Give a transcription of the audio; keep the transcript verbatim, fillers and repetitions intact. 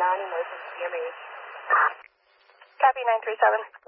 non-emergency C M E. Copy nine three seven.